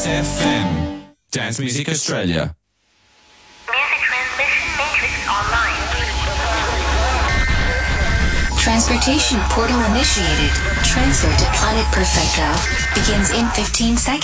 FM. Dance Music Australia. Music transmission matrix online. Transportation portal initiated. Transfer to Planet Perfecto begins in 15 seconds.